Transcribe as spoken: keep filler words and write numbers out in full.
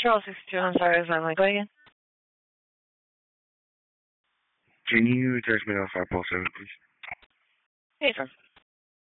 Charles sixty-two, I'm sorry, is my mic again? Can you text me on five four seven, please? Hey, sir.